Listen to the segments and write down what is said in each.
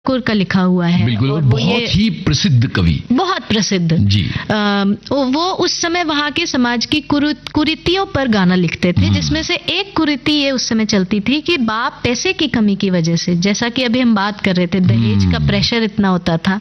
ठाकुर का लिखा हुआ है। बिल्कुल, और बहुत ही प्रसिद्ध कवि, बहुत प्रसिद्ध जी। वो उस समय वहाँ के समाज की कुरीतियों पर गाना लिखते थे, जिसमें से एक कुरीति ये उस समय चलती थी कि बाप पैसे की कमी की वजह से, जैसा कि अभी हम बात कर रहे थे, दहेज का प्रेशर इतना होता था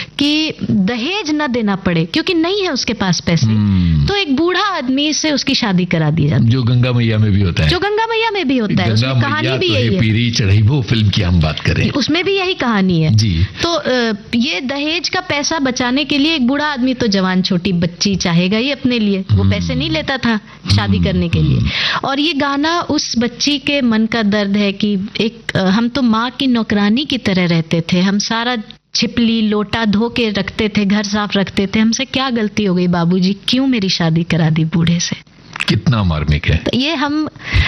कि दहेज न देना पड़े क्योंकि नहीं है उसके पास पैसे, तो एक बूढ़ा आदमी से उसकी शादी करा दी जाती, जो गंगा मैया में भी होता है, जो गंगा मैया में भी होता है। उसमें कहानी भी यही है, पीरी चढ़ी वो फिल्म की हम बात कर रहे हैं, उसमें भी यही कहानी है जी। तो ये दहेज का पैसा बचाने के लिए एक बूढ़ा आदमी तो जवान छोटी बच्ची चाहेगा ही अपने लिए, वो पैसे नहीं लेता था शादी करने के लिए। और ये गाना उस बच्ची के मन का दर्द है कि एक हम तो माँ की नौकरानी की तरह रहते थे, हम सारा छिपली लोटा धो के रखते थे, घर साफ रखते थे, हमसे क्या गलती हो गई बाबूजी, क्यों मेरी शादी करा दी बूढ़े से। कितना मार्मिक है। तो ये हम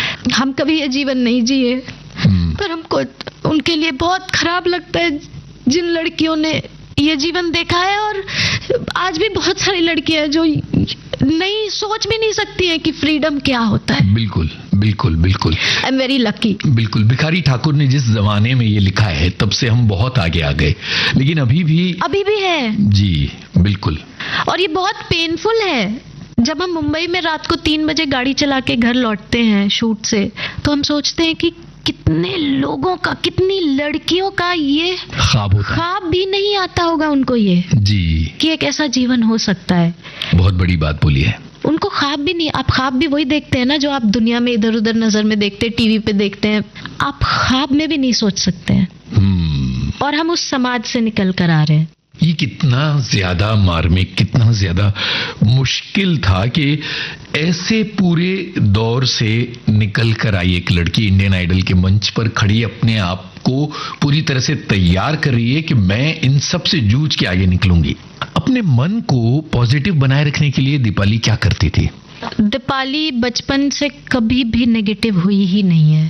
कभी ये जीवन नहीं जिए, पर हमको उनके लिए बहुत खराब लगता है जिन लड़कियों ने ये जीवन देखा है। और आज भी बहुत सारी लड़कियां हैं जो नहीं सोच भी नहीं सकती हैं कि फ्रीडम क्या होता है। बिल्कुल बिल्कुल बिल्कुल, आई एम वेरी लकी। बिल्कुल, भिखारी ठाकुर ने जिस जमाने में ये लिखा है तब से हम बहुत आगे आ गए, लेकिन अभी भी है जी। बिल्कुल, और ये बहुत पेनफुल है। जब हम मुंबई में रात को 3 बजे गाड़ी चला के घर लौटते हैं शूट से, तो हम सोचते हैं कि कितने लोगों का, कितनी लड़कियों का ये ख्वाब भी नहीं आता होगा उनको ये जी, कि एक ऐसा जीवन हो सकता है। बहुत बड़ी बात बोली है। उनको ख्वाब भी नहीं, आप ख्वाब भी वही देखते हैं ना जो आप दुनिया में इधर उधर नजर में देखते हैं, टीवी पे देखते हैं, आप ख्वाब में भी नहीं सोच सकते हैं। और हम उस समाज से निकल कर आ रहे हैं। ये कितना ज्यादा मार्मिक, कितना ज्यादा मुश्किल था कि ऐसे पूरे दौर से निकल कर आई एक लड़की इंडियन आइडल के मंच पर खड़ी, अपने आप को पूरी तरह से तैयार कर रही है कि मैं इन सब से जूझ के आगे निकलूंगी। अपने मन को पॉजिटिव बनाए रखने के लिए दीपाली क्या करती थी? दीपाली बचपन से कभी भी नेगेटिव हुई ही नहीं है।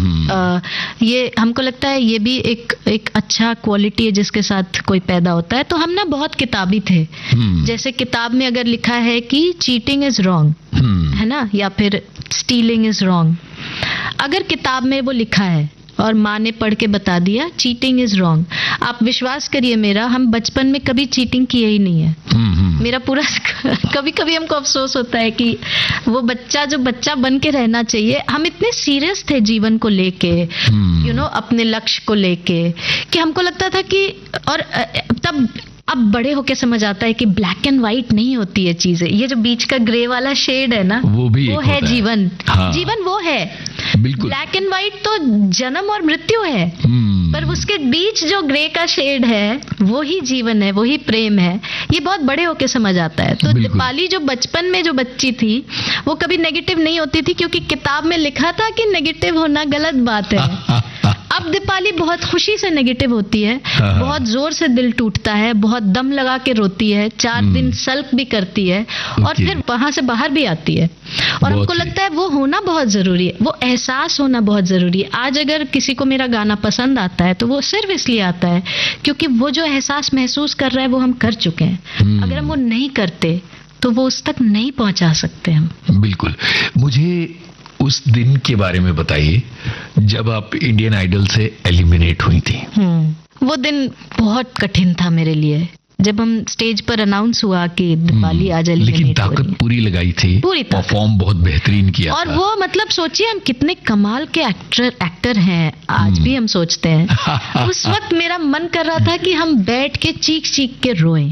ये हमको लगता है ये भी एक अच्छा क्वालिटी है जिसके साथ कोई पैदा होता है। तो हम ना बहुत किताबी थे। जैसे किताब में अगर लिखा है कि चीटिंग इज रॉन्ग, है ना, या फिर स्टीलिंग इज रॉन्ग, अगर किताब में वो लिखा है और माँ ने पढ़ के बता दिया चीटिंग इज रॉन्ग, आप विश्वास करिए मेरा, हम बचपन में कभी चीटिंग किए ही नहीं है। मेरा पूरा कभी कभी हमको अफसोस होता है कि वो बच्चा जो बच्चा बन के रहना चाहिए, हम इतने सीरियस थे जीवन को लेके, अपने लक्ष्य को लेके, कि हमको लगता था कि, और तब अब बड़े होके समझ आता है कि ब्लैक एंड व्हाइट नहीं होती है चीजें, ये जो बीच का ग्रे वाला शेड है ना, वो है जीवन। हाँ। जीवन वो है, बिल्कुल। ब्लैक एंड व्हाइट तो जन्म और मृत्यु है, पर उसके बीच जो ग्रे का शेड है वो ही जीवन है, वो ही प्रेम है। ये बहुत बड़े होके समझ आता है। तो दीपाली जो बचपन में जो बच्ची थी वो कभी नेगेटिव नहीं होती थी, क्योंकि किताब में लिखा था कि नेगेटिव होना गलत बात है। अब दीपाली बहुत खुशी से नेगेटिव होती है, बहुत जोर से दिल टूटता है, बहुत दम लगा के रोती है, 4 दिन सल्क भी करती है, और फिर वहां से बाहर भी आती है। और हमको लगता है वो होना बहुत जरूरी है, वो एहसास होना बहुत जरूरी है। आज अगर किसी को मेरा गाना पसंद आता है तो वो सिर्फ इसलिए आता है क्योंकि वो जो एहसास महसूस कर रहा है वो हम कर चुके हैं। अगर हम वो नहीं करते तो वो उस तक नहीं पहुंचा सकते हम। बिल्कुल। मुझे उस दिन के बारे में बताइए जब आप इंडियन आइडल से एलिमिनेट हुई थी। वो दिन बहुत कठिन था मेरे लिए। जब हम स्टेज पर अनाउंस हुआ कि दीपाली आज एलिमिनेट, लेकिन ताकत पूरी लगाई थी, पूरी परफॉर्म बहुत बेहतरीन किया और था। वो मतलब सोचिए हम कितने कमाल के एक्टर हैं, आज भी हम सोचते हैं। उस वक्त मेरा मन कर रहा था कि हम बैठ के चीख चीख के रोएं,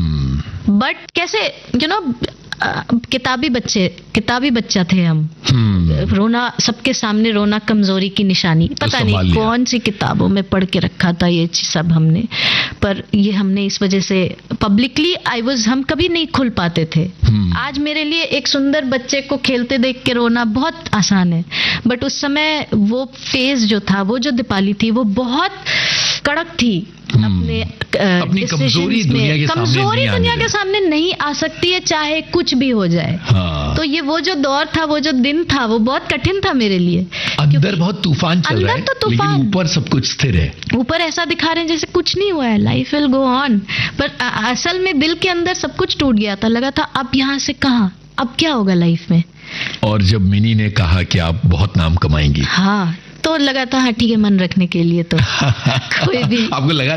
बट कैसे किताबी बच्चा थे हम। रोना सबके सामने, रोना कमजोरी की निशानी, पता नहीं कौन सी किताबों में पढ़ के रखा था ये सब हमने, पर ये हमने इस वजह से पब्लिकली हम कभी नहीं खुल पाते थे। आज मेरे लिए एक सुंदर बच्चे को खेलते देख के रोना बहुत आसान है, बट उस समय वो फेज जो था, वो जो दीपाली थी, वो बहुत कड़क थी। अपनी कमजोरी दुनिया के सामने नहीं आ सकती है, चाहे कुछ भी हो जाए। हाँ। तो ये वो जो दौर था, वो जो दिन था, वो बहुत कठिन था मेरे लिए। अंदर बहुत तूफान चल रहा है, तो लेकिन ऊपर सब कुछ स्थिर है। ऊपर ऐसा दिखा रहे हैं जैसे कुछ नहीं हुआ है, लाइफ विल गो ऑन, पर असल में दिल के अंदर सब कुछ टूट गया था। लगा था अब यहाँ से कहाँ, अब क्या होगा लाइफ में। और जब मिनी ने कहा कि आप बहुत नाम कमाएंगी, हाँ, तो लगा था हाँ ठीक है, मन रखने के लिए तो कोई भी। आपको लगा